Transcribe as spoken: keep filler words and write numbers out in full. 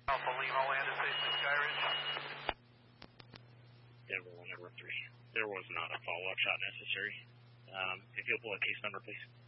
Alpha Lima landed safely Skyridge. Denver one, Denver three. There was not a follow-up shot necessary. Um, if you'll pull a case number, please.